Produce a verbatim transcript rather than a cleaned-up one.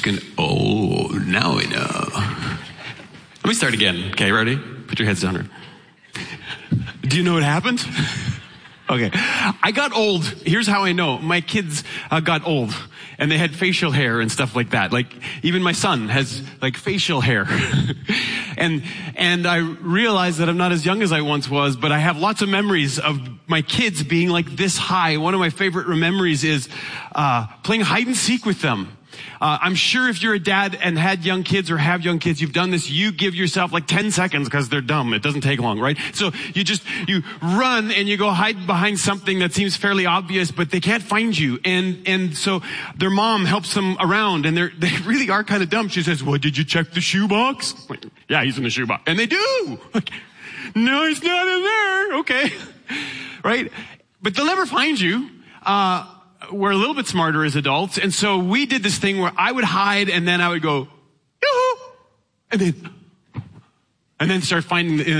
just gonna, oh, now I know. Let me start again. Okay, ready? Put your heads down. Do you know what happened? Okay. I got old. Here's how I know. My kids uh, got old. And they had facial hair and stuff like that. Like, even my son has, like, facial hair. and, and I realized that I'm not as young as I once was, but I have lots of memories of my kids being, like, this high. One of my favorite memories is, uh, playing hide and seek with them. Uh, I'm sure if you're a dad and had young kids or have young kids, you've done this. You give yourself like ten seconds because they're dumb. It doesn't take long, right? So you just, you run and you go hide behind something that seems fairly obvious, but they can't find you. And, and so their mom helps them around and they're, they really are kind of dumb. She says, well, did you check the shoebox? Like, yeah, he's in the shoebox. And they do. Like, no, he's not in there. Okay. Right? But they'll never find you. Uh, We're a little bit smarter as adults. And so we did this thing where I would hide and then I would go, yoo-hoo, and then, and then start finding the,